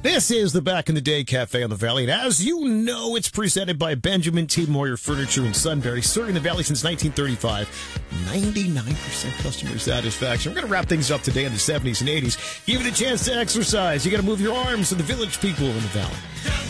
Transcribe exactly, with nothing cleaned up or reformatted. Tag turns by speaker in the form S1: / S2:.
S1: This is the Back in the Day Cafe on the Valley, and as you know, it's presented by Benjamin T. Moyer Furniture in Sunbury, serving the Valley since nineteen thirty-five. ninety-nine percent customer satisfaction. We're going to wrap things up today in the seventies and eighties. Give it a chance to exercise. You got to move your arms to the village people in the Valley.